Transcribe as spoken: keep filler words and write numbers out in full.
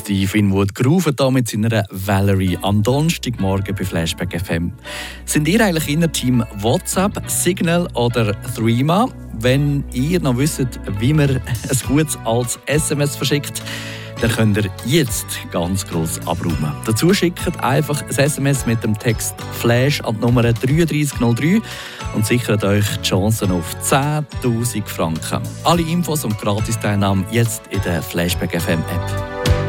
Steve Winwood gerufen hier mit seiner Valerie am Donnerstagmorgen bei Flashback F M. Sind ihr eigentlich in der Team WhatsApp, Signal oder Threema? Wenn ihr noch wisst, wie man ein gutes als S M S verschickt, dann könnt ihr jetzt ganz gross abräumen. Dazu schickt einfach ein S M S mit dem Text Flash an die Nummer drei drei null drei und sichert euch die Chancen auf zehntausend Franken. Alle Infos und Gratis-Teilnahme jetzt in der Flashback F M App.